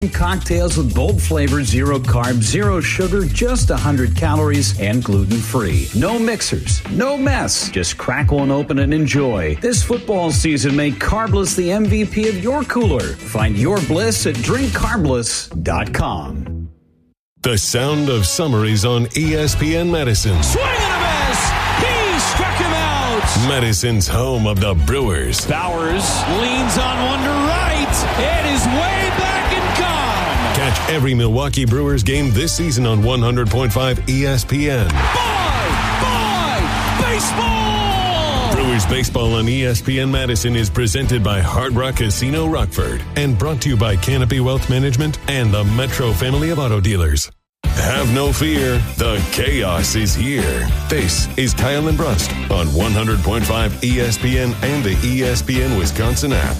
Cocktails with bold flavor, 0 carbs, 0 sugar, just 100 calories, and gluten-free. No mixers, no mess. Just crack one open and enjoy. This football season, make Carbless the MVP of your cooler. Find your bliss at drinkcarbless.com. The sound of summer is on ESPN Medicine. Swing and a miss! He struck him out! Medicine's home of the Brewers. Bowers leans on one to right. It is way back and gone. Catch every Milwaukee Brewers game this season on 100.5 ESPN. Bye! Baseball! Brewers baseball on ESPN Madison is presented by Hard Rock Casino Rockford and brought to you by Canopy Wealth Management and the Metro family of auto dealers. Have no fear, the chaos is here. This is Kyle and Brust on 100.5 ESPN and the ESPN Wisconsin app.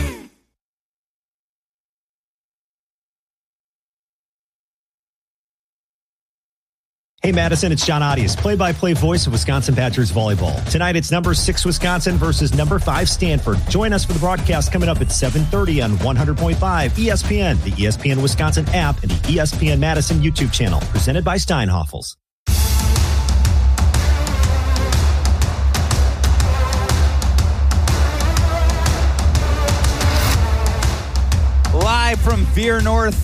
Hey Madison, it's John Audius, play-by-play voice of Wisconsin Badgers volleyball. Tonight it's number 6 Wisconsin versus number 5 Stanford. Join us for the broadcast coming up at 7:30 on 100.5 ESPN, the ESPN Wisconsin app, and the ESPN Madison YouTube channel. Presented by Steinhoffels. Live from Veer North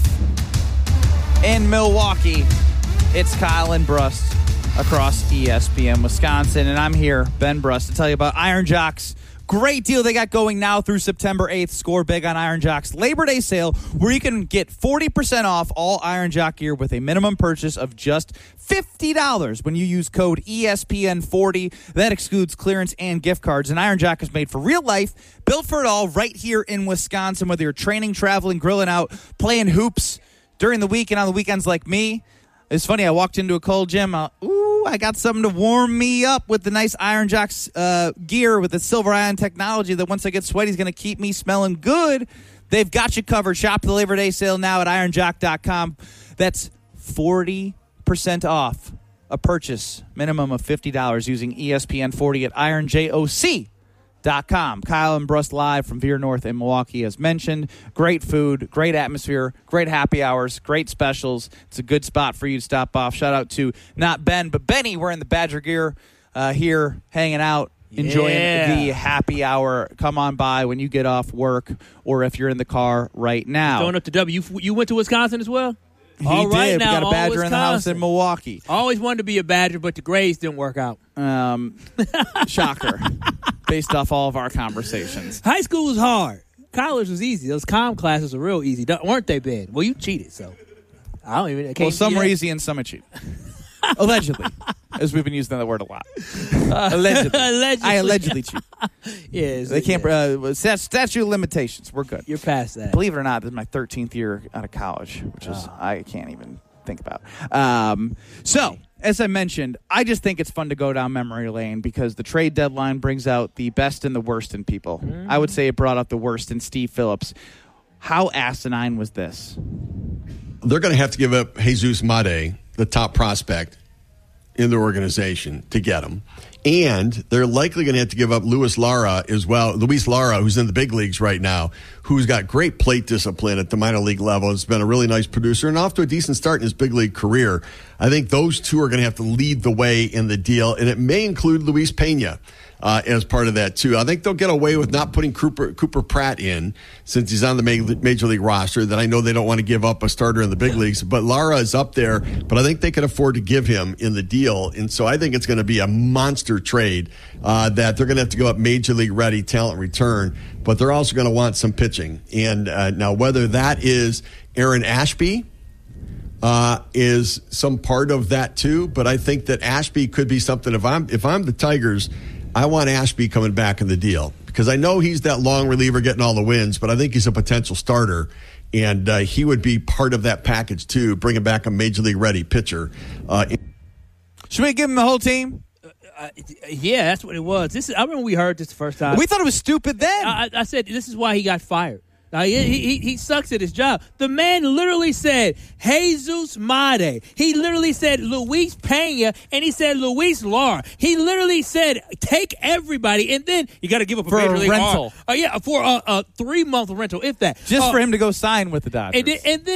in Milwaukee. It's Kyle and Brust across ESPN Wisconsin, and I'm here, Ben Brust, to tell you about Iron Jocks. Great deal they got going now through September 8th. Score big on Iron Jocks Labor Day sale, where you can get 40% off all Iron Jock gear with a minimum purchase of just $50 when you use code ESPN40. That excludes clearance and gift cards. And Iron Jock is made for real life, built for it all, right here in Wisconsin. Whether you're training, traveling, grilling out, playing hoops during the week and on the weekends like me. It's funny, I walked into a cold gym. I got something to warm me up with the nice Iron Jocks gear with the silver ion technology that once I get sweaty is going to keep me smelling good. They've got you covered. Shop the Labor Day sale now at ironjock.com. That's 40% off a purchase, minimum of $50 using ESPN40 at ironjoc.com. Kyle and Brust live from Veer North in Milwaukee, as mentioned. Great food, great atmosphere, great happy hours, great specials. It's a good spot for you to stop off. Shout out to not Ben, but Benny wearing the Badger gear here, hanging out, enjoying the happy hour. Come on by when you get off work or if you're in the car right now. Going up to W. You went to Wisconsin as well? He did. Right, we now, got a Badger in the house in Milwaukee. I always wanted to be a Badger, but the grades didn't work out. Shocker. Based off all of our conversations. High school was hard. College was easy. Those comm classes were real easy, weren't they, Ben? Well, you cheated, so I don't even. Well, some were easy and some are cheated. Allegedly, as we've been using that word a lot. Allegedly. I allegedly cheat. Yes, they can't. Statute of limitations. We're good. You're past that. Believe it or not, this is my 13th year out of college, which is I can't even think about. So, as I mentioned, I just think it's fun to go down memory lane because the trade deadline brings out the best and the worst in people. I would say it brought out the worst in Steve Phillips. How asinine was this? They're going to have to give up Jesus Made, the top prospect in their organization, to get him. And they're likely going to have to give up Luis Lara as well. Luis Lara, who's in the big leagues right now, who's got great plate discipline at the minor league level, has been a really nice producer and off to a decent start in his big league career. I think those two are going to have to lead the way in the deal, and it may include Luis Pena as part of that, too. I think they'll get away with not putting Cooper Pratt in since he's on the major league roster. That I know they don't want to give up a starter in the big leagues, but Lara is up there, but I think they can afford to give him in the deal. And so I think it's going to be a monster trade that they're going to have to go up major league ready talent return, but they're also going to want some pitching. And now whether that is Aaron Ashby is some part of that too, but I think that Ashby could be something. If I'm the Tigers, I want Ashby coming back in the deal because I know he's that long reliever getting all the wins, but I think he's a potential starter, and he would be part of that package too, bringing back a major league ready pitcher. Should we give him the whole team? Yeah, that's what it was. I remember we heard this the first time. We thought it was stupid then. I said this is why he got fired. He sucks at his job. The man literally said Jesus Made. He literally said Luis Pena, and he said Luis Lara. He literally said take everybody, and then you got to give up for major league rental. for a 3-month rental, if that. Just for him to go sign with the Dodgers. And then